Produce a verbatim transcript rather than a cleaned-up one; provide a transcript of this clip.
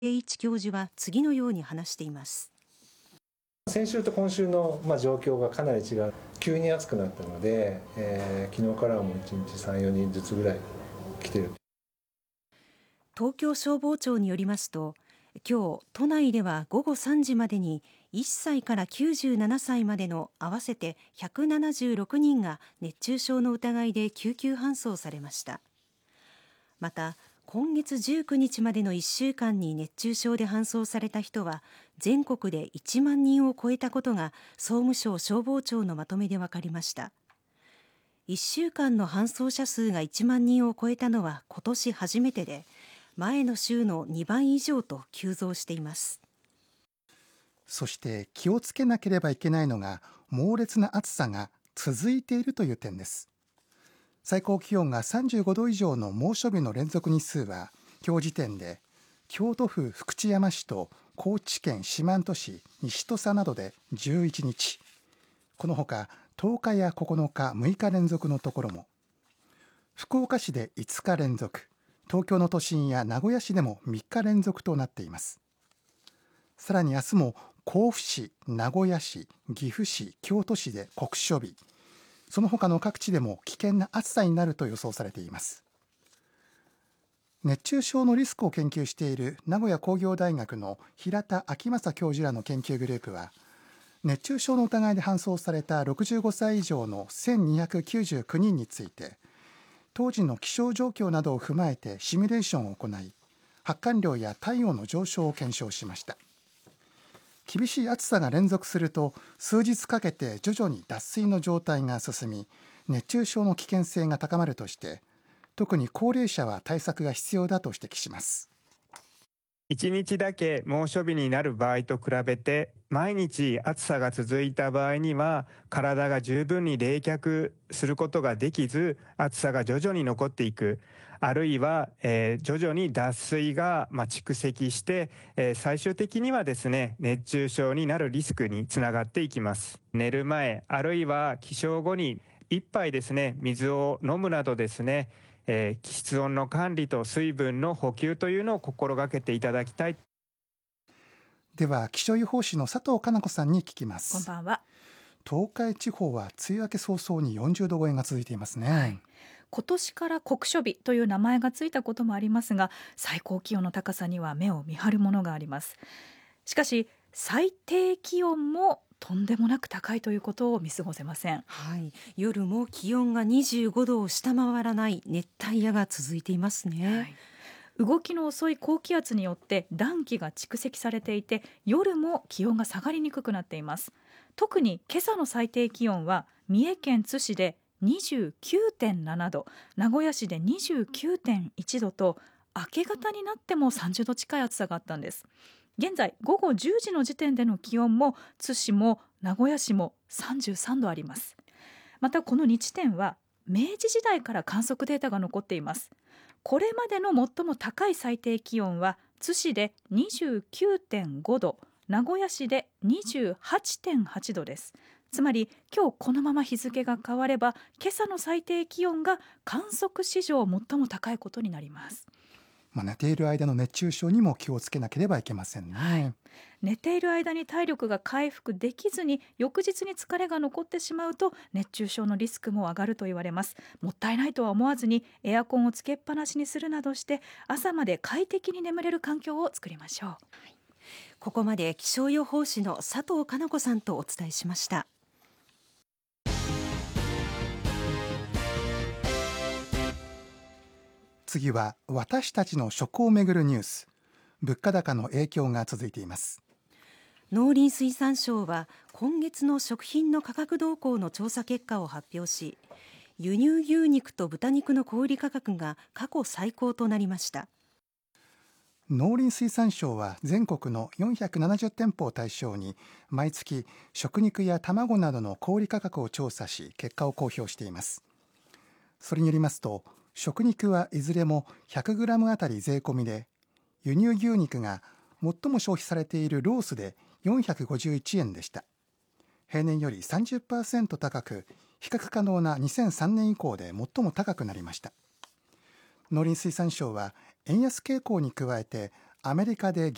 栄一教授は次のように話しています。 先週と今週の、まあ、状況がかなり違う。急に暑くなったので、えー、昨日からはもういちにちさん、よにんずつぐらい来てる。 東京消防庁によりますと、今日都内では午後さんじまでにいっさいからきゅうじゅうななさいまでの合わせてひゃくななじゅうろくにんが熱中症の疑いで救急搬送されました。また今月じゅうくにちまでのいっしゅうかんに熱中症で搬送された人は全国でいちまんにんを超えたことが総務省消防庁のまとめで分かりました。いっしゅうかんの搬送者数がいちまんにんを超えたのは今年初めてで、前の週のにばい以上と急増しています。 そして気をつけなければいけないのが猛烈な暑さが続いているという点です。最高気温がさんじゅうごど以上の猛暑日の連続日数は今日時点で京都府福知山市と高知県四万十市西土佐などでじゅういちにち、このほかとおかやここのか、むいか連続のところも、福岡市でいつか連続、東京の都心や名古屋市でもみっか連続となっています。さらに明日も甲府市、名古屋市、岐阜市、京都市で酷暑日、その他の各地でも危険な暑さになると予想されています。熱中症のリスクを研究している名古屋工業大学の平田昭正教授らの研究グループは、熱中症の疑いで搬送されたろくじゅうごさい以上のせんにひゃくきゅうじゅうきゅうにんについて、当時の気象状況などを踏まえてシミュレーションを行い、発汗量や体温の上昇を検証しました。厳しい暑さが連続すると数日かけて徐々に脱水の状態が進み、熱中症の危険性が高まるとして、特に高齢者は対策が必要だと指摘します。 いちにちだけ猛暑日になる場合と比べて、毎日暑さが続いた場合には体が十分に冷却することができず、暑さが徐々に残っていく、あるいは、えー、徐々に脱水が、まあ、蓄積して、えー、最終的にはですね、熱中症になるリスクにつながっていきます。寝る前、あるいは起床後に一杯ですね、水を飲むなどですね、えー、室温の管理と水分の補給というのを心がけていただきたい。 では気象予報士の佐藤かな子さんに聞きます。 こんばんは。 東海地方は梅雨明け早々によんじゅうど超えが続いていますね、はい、 今年から酷暑日という名前がついたこともありますが、最高気温の高さには目を見張るものがあります。しかし最低気温もとんでもなく高いということを見過ごせません、 はい、夜も気温がにじゅうごどを下回らない熱帯夜が続いていますね、はい、 動きの遅い高気圧によって暖気が蓄積されていて、夜も気温が下がりにくくなっています。特に今朝の最低気温は三重県津市で にじゅうきゅうてんななど、名古屋市で にじゅうきゅうてんいちどと、明け方になってもさんじゅうど近い暑さがあったんです。現在午後じゅうじの時点での気温も津市も名古屋市もさんじゅうさんどあります。またこのに地点は明治時代から観測データが残っています。これまでの最も高い最低気温は津市で にじゅうきゅうてんごど、名古屋市で にじゅうはちてんはちどです。つまり今日このまま日付が変われば、今朝の最低気温が観測史上最も高いことになります。 まあ、寝ている間の熱中症にも気をつけなければいけませんね、はい、 寝ている間に体力が回復できずに翌日に疲れが残ってしまうと熱中症のリスクも上がると言われます。もったいないとは思わずにエアコンをつけっぱなしにするなどして朝まで快適に眠れる環境を作りましょう、はい、 ここまで気象予報士の佐藤かな子さんとお伝えしました。 次は私たちの食をめぐるニュース。物価高の影響が続いています。 農林水産省は今月の食品の価格動向の調査結果を発表し、輸入牛肉と豚肉の小売価格が過去最高となりました。 農林水産省は全国のよんひゃくななじゅうてんぽを対象に毎月食肉や卵などの小売価格を調査し、結果を公表しています。それによりますと、食肉はいずれも ひゃくグラム あたり税込みで、輸入牛肉が最も消費されているロースでよんひゃくごじゅういちえんでした。平年より さんじゅっパーセント 高く、比較可能なにせんさんねん以降で最も高くなりました。農林水産省は円安傾向に加えて、アメリカで原